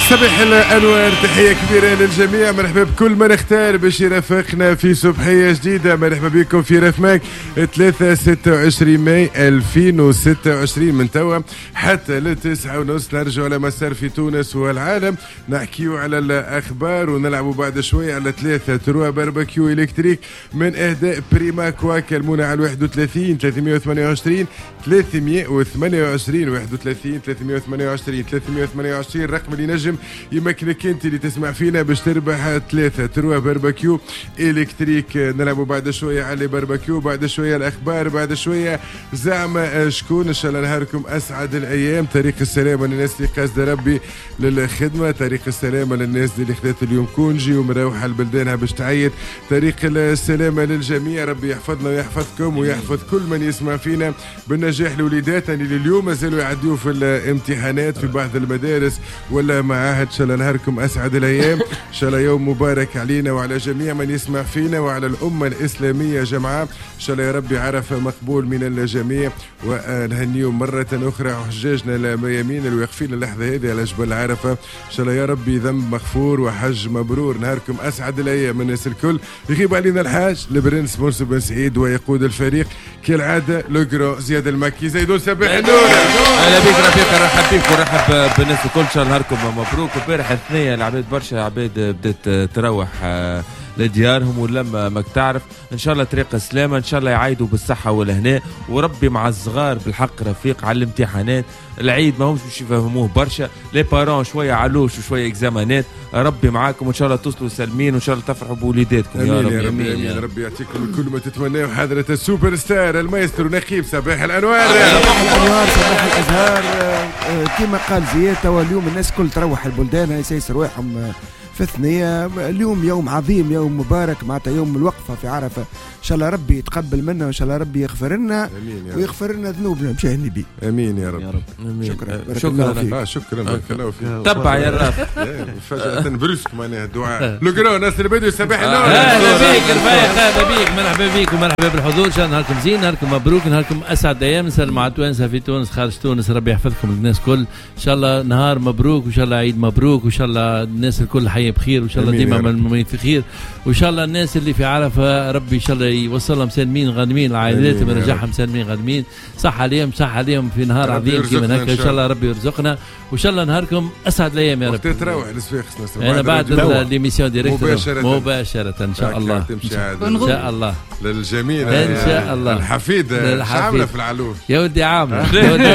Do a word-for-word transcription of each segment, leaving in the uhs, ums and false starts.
صباح الأنوار، تحية كبيرة للجميع. مرحبا بكل من اختار باش يرافقنا في صبحية جديدة. مرحبا بكم في رفماك ثلاثة ستة وعشرين ماي ألفين وستة وعشرين من توا حتى لتسعة ونص نرجع على مسار في تونس والعالم، نحكيو على الأخبار ونلعبوا بعد شوية على ثلاثة تروا باربيكيو إلكتريك من إهداء بريما كواكا المونة على واحد وثلاثين ثلاثمية وثمانية وعشرين ثلاثمية وثمانية وعشرين واحد وثلاثين ثلاثمية وثمانية وعشرين ثلاثمية وثمانية وعشرين الرقم اللي نجم يمكنك انت اللي تسمع فينا باش تربح ثلاثة تروا باربيكيو إلكتريك. نلعبوا بعد شوية على باربيكيو، بعد شوية الأخبار، بعد شوية زعما شكون. إن شاء الله نهاركم أسعد الأيام. طريق السلامة للناس اللي قاصدة ربي للخدمة، طريق السلامة للناس اللي خذت اليوم كونجي ومروحة لبلدانها باش تعيط، طريق السلامة للجميع. ربي يحفظنا ويحفظكم ويحفظ كل من يسمع فينا بالنجاح لوليداتنا اللي اليوم مازالوا يعديوا في الامتحانات في بعض المدارس ولا معاهد. إن شاء الله نهاركم أسعد الأيام، إن شاء الله يوم مبارك علينا وعلى جميع من يسمع فينا وعلى الأمة الإسلامية جمعاء. إن شاء الله يا ربي عرفة مقبول من الجميع، ونهنيهم مرة أخرى حجاجنا الميامين اللي واقفين اللحظة هذه على جبل عرفة. إن شاء الله يا ربي ذنب مغفور وحج مبرور. نهاركم أسعد الأيام الناس الكل. يغيب علينا الحاج البرنس مرسي بن سعيد ويقود الفريق كالعادة لوغرو زياد المكي. زيدون صباح النور. اهلا بك رفيق، نرحب بك ونرحب بالناس الكل. ان شاء الله نهاركم مبروك. امبارح الاثنين العباد برشا عباد بدات تروح لديارهم ولما ما تعرف. ان شاء الله طريق السلامه، ان شاء الله يعيدوا بالصحه والهناء، وربي مع الصغار بالحق رفيق على الامتحانات. العيد ما همش باش يفهموه برشا، لي بارون شويه علوش وشويه اكزامانات. ربي معاكم وان شاء الله توصلوا سالمين وان شاء الله تفرحوا بوليداتكم يا رب. يا رب امين. ربي يعطيكم كل ما تتمناه. حضرة السوبر ستار المايسترو نقيب صباح الانوار. صباح الانوار، صباح الازهار. كما قال زياد توا اليوم الناس كل تروح البلدان يسيس رواحهم في الثنية. اليوم يوم عظيم، يوم مبارك، معناتها يوم الوقفة في عرفة. إن شاء الله ربي يتقبل منا وإن شاء الله ربي يغفر لنا ويغفر لنا ذنوبنا مشان النبي. امين يا رب, يا رب. أمين. شكرا بارك شكرا فيك. آه شكرا بارك الله فيك. تبع يا رب. فجأة برسك معناها الدعاء. لوغرو ناس اللي بدوا صباح النور. اهلا بيك رفيق، اهلا بيك، مرحبا بيك ومرحبا بالحضور. ان شاء الله نهاركم زين، نهاركم مبروك، نهاركم اسعد ايام. نسلم على التوانسه في تونس خارج تونس، ربي يحفظكم الناس كل. ان شاء الله نهار مبروك وان شاء الله عيد مبروك وان شاء الله الناس الكل حي بخير وان شاء الله ديما من في خير. وان شاء الله الناس اللي في عرفه ربي ان شاء الله يوصلهم سالمين غانمين، العائلات يرجعهم سالمين غانمين، صح عليهم صح عليهم في نهار عظيم كيما هكا. ان شاء الله ربي يرزقنا وان شاء الله نهاركم اسعد الايام يا رب. وقت تروح للسفاخس انا بعد ليميسيون ديريكت مباشره مباشره ان شاء الله ان شاء الله للجميل ان شاء الله. الحفيد عامله في العلوش يا ودي عامله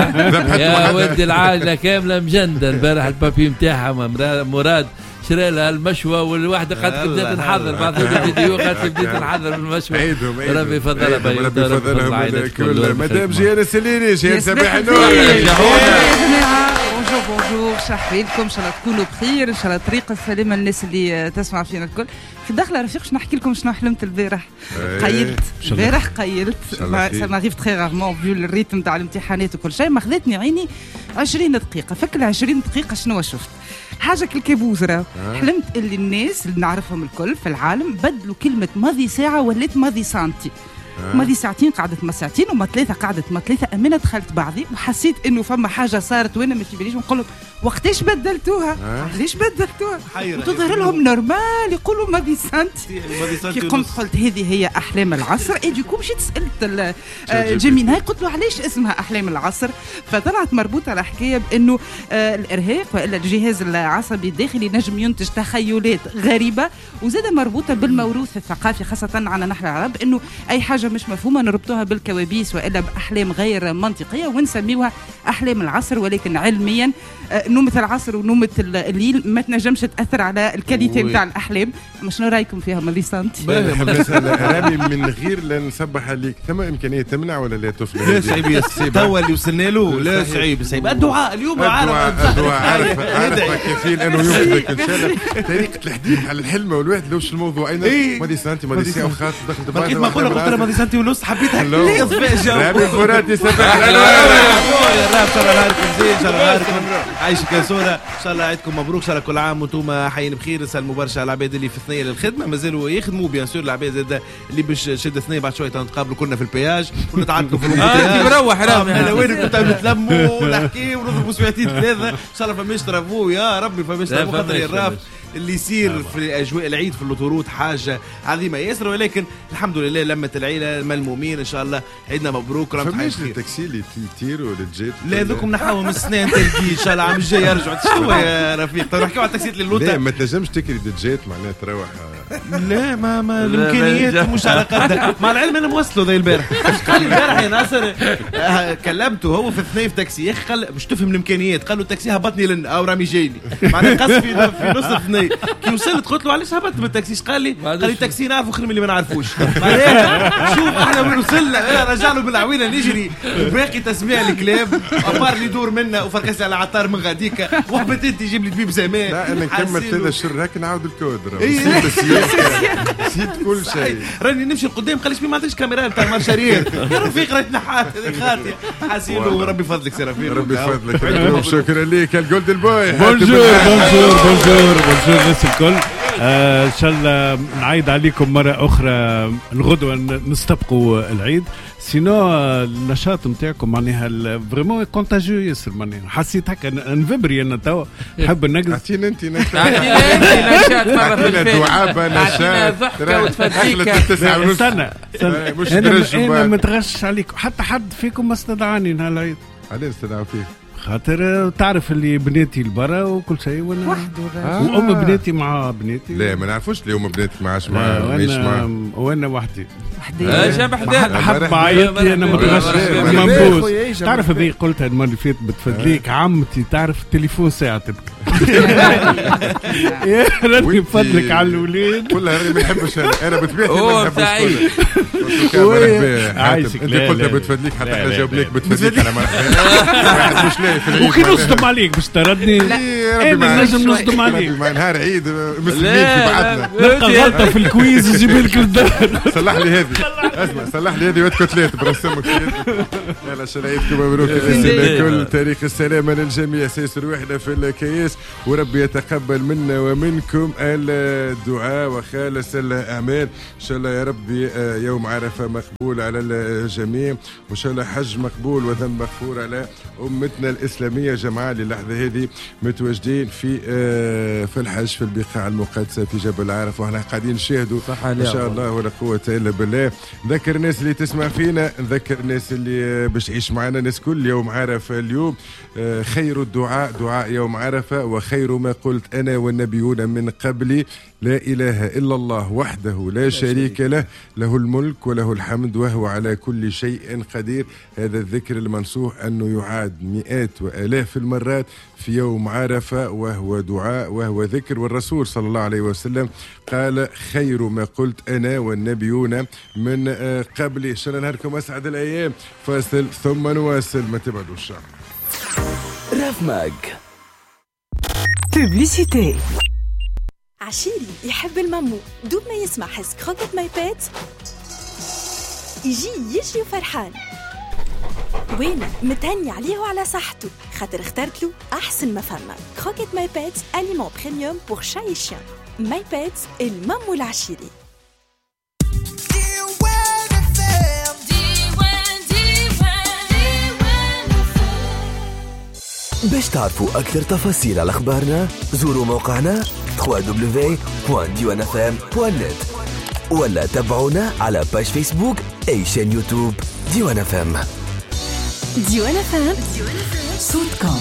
يا ودي العائله كامله مجنده. البارح البابي نتاعها مراد شرى لها المشوى والواحده قد بدات تنحضر بعض الفيديو قد بدات تنحضر بالمشوى. عيدهم ربي يفضلها ربي يفضلها كل مدام جيان السليني. جيان صباح النور يا جماعه. بونجور بونجور، شحوي لكم ان شاء الله تكونوا بخير. ان شاء الله طريق السلامه الناس اللي تسمع فينا الكل. في داخله رفيق شنو نحكي لكم شنو حلمت البارح. قيلت البارح قيلت سا ماريف تري رارمون فيو الريتم تاع الامتحانات وكل شيء. ما خذتني عيني عشرين دقيقه. فك ال عشرين دقيقه شنو شفت؟ حاجه كالكابوس راه. حلمت اللي الناس اللي نعرفهم الكل في العالم بدلوا كلمه ماضي ساعه ولات ماضي سانتي. ماضي ساعتين قعدت ما ساعتين وما ثلاثه قعدت ما ثلاثه. امانه دخلت بعضي وحسيت انه فما حاجه صارت وانا ما في باليش. ونقول لهم وقتاش بدلتوها؟ علاش بدلتوها؟ وتظهر لهم نورمال يقولوا ماضي سانتي. كي قمت قلت هذه هي احلام العصر. اي ديكو مشيت سالت جيميناي قلت له علاش اسمها احلام العصر؟ فطلعت مربوطه على حكايه بانه الارهاق والا الجهاز العصبي الداخلي نجم ينتج تخيلات غريبه، وزاد مربوطه بالموروث الثقافي خاصه عنا نحن العرب، انه اي حاجه مش مفهومه نربطوها بالكوابيس والا باحلام غير منطقيه ونسميوها احلام العصر. ولكن علميا نومه العصر ونومه الليل ما تنجمش تاثر على الكاليتي نتاع الاحلام. اما شنو رايكم فيها مالي سانتي؟ رامي من غير لا نصبح عليك، ثم امكانيه تمنع ولا لا تفلح؟ لا صعيب توا اللي وصلنا له. لا صعيب صعيب الدعاء اليوم عارف الدعاء عارف عارف كفيل انه يوفقك ان شاء الله. طريقه الحديث على الحلم والواحد لوش الموضوع اين مالي سانتي مالي ساعه وخاص دخلت بعد ما قلنا قلت له ماضي سنتي ونص حبيتها ليه صفاء رامي الفراتي سبع يا رب ان شاء الله نهاركم زين ان شاء الله نهاركم عايشك يا سوره ان شاء الله عيدكم مبروك ان شاء الله كل عام وانتم حيين بخير. نسلموا برشا على العباد اللي في الثنيه للخدمه مازالوا يخدموا بيان سور العباد زاد اللي باش شد الثنيه بعد شويه نتقابلوا كلنا في البياج ونتعدوا في انت مروح رامي انا وين كنت نتلموا ونحكي ونضربوا سويتين ثلاثه ان شاء الله فماش ترافو يا ربي فماش ترافو خاطر الراف اللي يصير في اجواء العيد في اللوطورود حاجه عظيمه ياسر. ولكن الحمد لله لمت العيله ملمومين ان شاء الله عيدنا مبروك. راه فماش التاكسي اللي يطيروا ولا تجيت لا ذوكم نحاول من السنين تلقي ان شاء الله العام الجاي يرجعوا. شنو يا رفيق تو نحكيو على التاكسيات اللي اللوطه لا ما تنجمش تكري دجات معناها تروح لا ما ما الامكانيات مش على قدها. مع العلم انا موصله ذا البارح قال لي البارح يا ناصر كلمته هو في اثنين في تاكسي يا اخي قال مش تفهم الامكانيات قال له التاكسي هبطني لن او رامي جايني معناها قص في في نص اثنين كي وصلت قلت له علاش هبطت من التاكسي قال لي قال لي التاكسي نعرفه خير من اللي ما نعرفوش. شوف احنا وين وصلنا رجع له بالعوينه نجري باقي تسميع الكلاب ابار اللي يدور منا وفركسي على عطار من غاديك وحبت انت تجيب لي دبيب زمان. لا انا نكمل ثلاث شهور هكا نعاود الكود نسيت كل شيء راني نمشي لقدام قالش ما عندكش كاميرا نتاع مارشارير يا رفيق راه تنحات خاطي حاسين وربي فضلك سي رفيق ربي فضلك شكرا لك الجولد البوي. بونجور بونجور بونجور بونجور الناس الكل. آه ان شاء الله نعيد عليكم مره اخرى الغدوه نستبقوا العيد. سينو النشاط نتاعكم معناها فريمون كونتاجيو ياسر معناها حسيت هكا نفبري انا توا نحب نقلب. اعطينا انت نشاط اعطينا نشاط مره في الفيلم دعابه نشاط ضحكه وتفديك. استنى مش انا متغش عليكم حتى حد فيكم ما استدعاني نهار العيد. علاش استدعوا فيك؟ خاطر تعرف اللي بناتي البرا وكل شيء وانا وحده وام بناتي مع بناتي. لا ما نعرفوش اليوم بناتك معاش مع مش مع وانا وحدي وحدي شاب حدا حب عيطي انا متغشش منبوس. تعرف هذه قلتها المره اللي فاتت بتفدليك عمتي تعرف التليفون ساعه تبكي يا راني بفضلك على الاولاد كلها راني ما نحبش انا بطبيعتي ما نحبش عايشك. انت قلت بتفدليك حتى احنا جاوبناك بتفدليك انا ما مش لاقي في العيد وكي نصدم عليك باش تردني انا نجم نصدم عليك مع نهار عيد مسلمين في بعضنا نلقى غلطه في الكويز يجيب لك الدار. صلح لي هذه اسمع صلح لي هذه وتكتلات برسمك يلا شو عيدكم مبروك الكل. تاريخ السلامه للجميع سيسر وحده في الكياس وربي يتقبل منا ومنكم الدعاء وخالص الاعمال ان شاء الله يا ربي. يوم عرفه مقبول على الجميع وان شاء الله حج مقبول وذنب مغفور على امتنا الاسلاميه. جماعه للحظه هذه متواجدين في في الحج في البقاع المقدسه في جبل عرفه واحنا قاعدين نشاهدوا ان شاء الله ولا قوه الا بالله. نذكر الناس اللي تسمع فينا نذكر الناس اللي باش تعيش معنا الناس كل يوم عرفه اليوم خير الدعاء دعاء يوم عرفه وخير ما قلت انا والنبيون من قبلي لا اله الا الله وحده لا شريك له له الملك وله الحمد وهو على كل شيء قدير. هذا الذكر المنصوح انه يعاد مئات والاف المرات في يوم عرفه وهو دعاء وهو ذكر. والرسول صلى الله عليه وسلم قال خير ما قلت انا والنبيون من قبلي. ان شاء الله نهاركم اسعد الايام. فاصل ثم نواصل ما تبعدوش. راف ماج بوبليسيتي. عشيري يحب المامو دوب ما يسمع حس كروكت ماي بيت يجي يجري وفرحان. وين متهني عليه وعلى صحته خاطر اخترت له احسن ما فما كروكت ماي بيت اليمون بريميوم بور شاي شيان. ماي بيت المامو العشيري. باش تعرفوا أكثر تفاصيل على أخبارنا زوروا موقعنا دبليو دبليو دبليو دوت ديوان اف ام دوت نت ولا تابعونا على باج فيسبوك أي شان يوتيوب ديوان اف ام. ديوان اف ام صوتكم.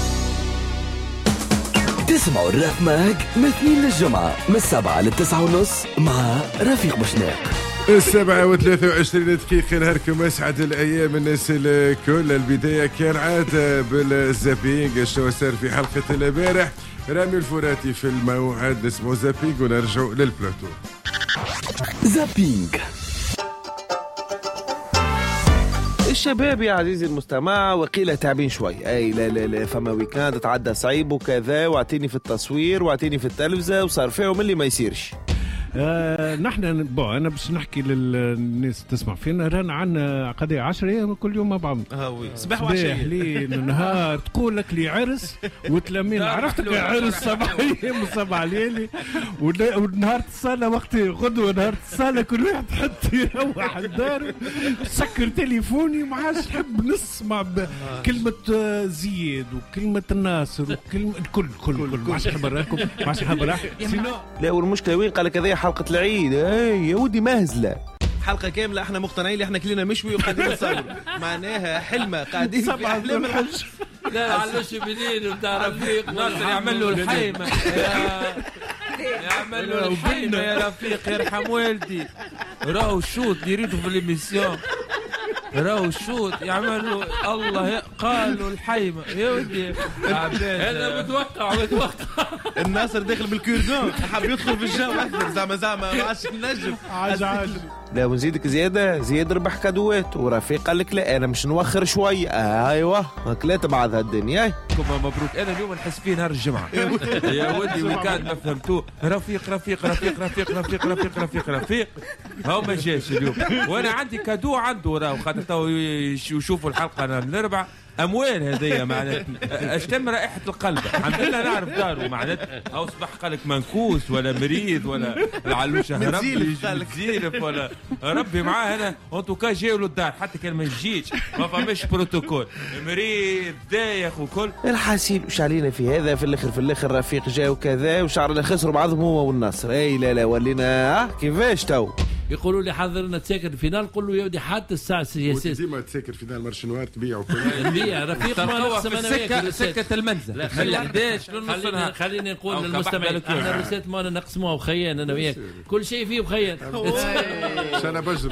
تسمعوا الراف ماج من اثنين للجمعة من السبعة للتسعة ونص مع رفيق بوشناق. السبعة وثلاثة وعشرين دقيقة نهاركم أسعد الأيام الناس الكل. البداية كان عادة بالزابينج شنو صار في حلقة البارح. رامي الفراتي في الموعد اسمه زابينج ونرجعوا للبلاتو. زابينج. الشباب يا عزيزي المستمع وقيل تعبين شوي اي لا لا لا فما ويكاند تعدى صعيب وكذا واعطيني في التصوير واعطيني في التلفزة وصار فيهم اللي ما يصيرش. آه نحن بو انا باش نحكي للناس تسمع فينا، رانا عندنا قضيه عشرة ايام كل يوم مع بعض. اه وي صباح وعشيه ليل نهار تقول لك لي عرس وتلامين عرفتك عرس سبع ايام وسبع ليالي ونهار الصاله وقت غدوه نهار الصاله كل واحد حتى يروح لداره سكر تليفوني ما عادش نحب نسمع كلمه زياد وكلمه الناصر وكلمه الكل كل كل ما عادش نحب نراكم ما عادش نحب نراكم. لا والمشكله وين قال لك هذه حلقه العيد اي يا ودي مهزله حلقه كامله احنا مقتنعين اللي احنا كلنا مشوي وقاعدين نصور معناها حلمه قاعدين في احلام الحج. لا علوش بنين وبتاع رفيق ناصر يعمل له الحيمه يعمل له الحيمه يا رفيق يرحم والدي راهو الشوط يريدوا في الاميسيون راهو الشوط يعملوا الله قالوا الحيمه يا ودي انا متوقع متوقع الناصر داخل بالكيردون حاب يدخل في الجو اكثر زعما زعما ما عادش نجم عاج عاج. لا ونزيدك زياده زياد ربح كادوات ورفيق قال لك لا انا مش نوخر شويه آه ايوه هكلات بعض هالدنيا. مبروك انا اليوم نحس فيه نهار الجمعه يا ودي وكان ما فهمتوه رفيق رفيق رفيق رفيق رفيق رفيق رفيق رفيق هو ما جاش اليوم وانا عندي كادو عنده راهو خاطر تو يشوفوا الحلقه انا الاربعاء اموال هذيا معناتها اشتم رائحه القلب الحمد لله نعرف داره معناتها او صبح قالك منكوس ولا مريض ولا العلوشه ربي متزيلف ولا ربي معاه انا انتو جايو للدار حتى كان ما يجيش ما فماش بروتوكول مريض دايخ وكل الحاسين وش علينا في هذا في الاخر في الاخر رفيق جاي وكذا وشعرنا خسروا بعضهم هو والنصر اي لا لا ولينا كيفاش تو يقولوا لي حضرنا تساكر الفينال قول له يا ودي حتى الساعه السادسة ديما تساكر فينال مارش نوار تبيع وكل نبيع رفيق ما نقسم انا وياك سكه المنزل من احداش خليني خليني نقول للمستمعين احنا الرسالة ما نقسموها وخيان انا وياك كل شيء فيه وخيان ان شاء الله بجروا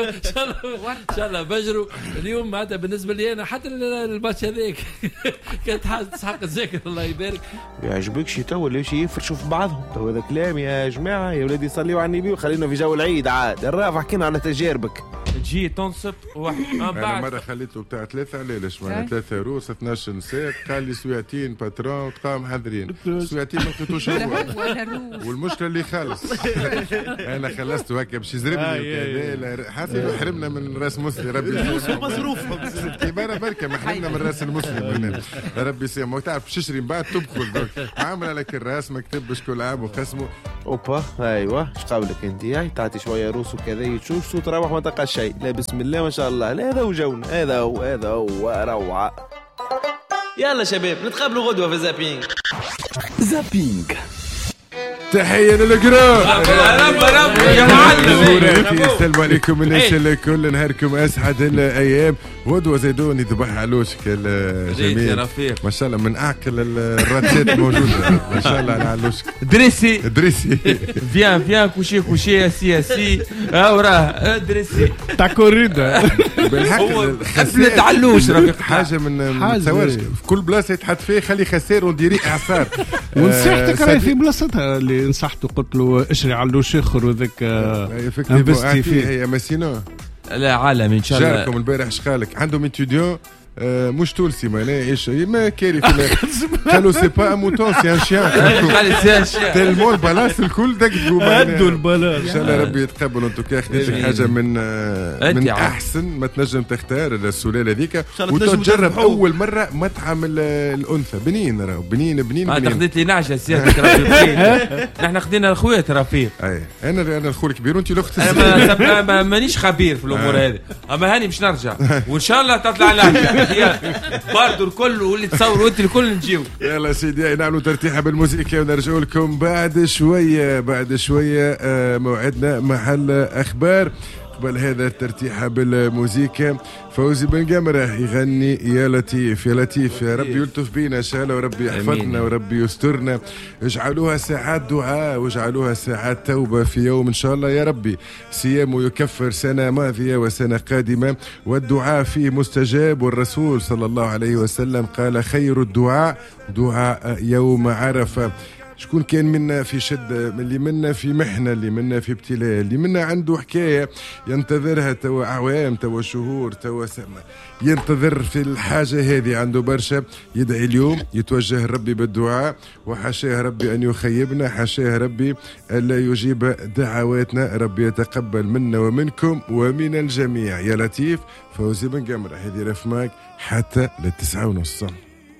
ان شاء الله بجروا اليوم معناتها بالنسبه لي انا حتى الماتش هذاك كانت حاجه تسحق تذاكر الله يبارك. يعجبك شي تو ولا شي يفرشوا في بعضهم تو هذا كلام يا جماعه يا ولادي صليوا على النبي وخلينا في جو العيد عاد الرافع حكينا على تجاربك تجي تنصب واحد انا مره خليته بتاع ثلاثه علاش معناها ثلاثه روس اثناش نساء قال لي سويعتين باترون وتقام حاضرين سويعتين ما لقيتوش والمشكله اللي خالص انا خلصته هكا باش يزربني وكذا حتى حرمنا من راس مسلم ربي مصروفهم كبار بركه ما حرمنا من راس المسلم ربي يسامحه تعرف باش تشري من بعد تبخل عامل لك الراس مكتب باش كل عام وقسمه اوبا ايوه ايش قولك انت هاي تعطي شويه روس وكذا تشوف شو تروح ما تلقى شيء لا بسم الله ما شاء الله لا هذا هو جونا هذا هو هذا هو روعه. يلا شباب نتقابلوا غدوه في زابينج زابينج تحية للقراء رب رب يا معلم السلام عليكم الناس الكل نهاركم اسعد الايام غدوه زيدون يذبح علوشك الجميل ما شاء الله من اعقل الراتات موجوده ما شاء الله على علوشك دريسي دريسي فيان فيان كوشي كوشي سي سي او راه دريسي تاع كوريدا بالحق خسلت علوش رفيق حاجه من متصورش في كل بلاصه يتحط فيه خلي خسير ونديري اعصار ونصيحتك راهي في بلاصتها اللي نصحته قلت له اشري علوش اخر وذاك انفستي فيه هي ماسينو لا عالمي ان شاء الله جاركم البارح شخالك عندهم اتيديون آه مش تونسي معناه ايش ما كاري قالوا سي با موتون سي ان شيان قال سي ان شيان تلمو البلاص الكل دقدقوا هدوا البلاص ان شاء الله ربي يتقبل انتو كي خديت حاجه من آه من احسن ما تنجم تختار السلاله هذيك وتجرب اول مره مطعم الانثى بنين راهو بنين بنين ما خديت لي نعشه سيادتك رفيق نحن خدينا الخوات رفيق اي انا انا الخو الكبير وانت الاخت انا مانيش خبير في الامور هذه اما هاني مش نرجع وان شاء الله تطلع لها برضو الكل واللي تصوروا وانت الكل نجيو. يلا سيدي نعملوا ترتيحه بالموسيقى ونرجعوا لكم بعد شويه بعد شويه آه موعدنا محل اخبار. قبل هذا الترتيحه بالموسيقى فوزي بن قمره يغني يا لطيف يا لطيف يا ربي يلطف بينا ان شاء الله وربي يحفظنا وربي يسترنا. اجعلوها ساعات دعاء واجعلوها ساعات توبه في يوم ان شاء الله يا ربي صيام يكفر سنه ماضيه وسنه قادمه والدعاء فيه مستجاب والرسول صلى الله عليه وسلم قال خير الدعاء دعاء يوم عرفه. شكون كان منا في شدة، اللي منا في محنة، اللي منا في ابتلاء، اللي منا عنده حكاية ينتظرها توا أعوام توا شهور توا سنة، ينتظر في الحاجة هذه عنده برشا، يدعي اليوم يتوجه ربي بالدعاء، وحاشاه ربي أن يخيبنا، حاشاه ربي ألا يجيب دعواتنا، ربي يتقبل منا ومنكم ومن الجميع. يا لطيف فوزي بن قمرة، هذه رفماك حتى للتسعة ونص.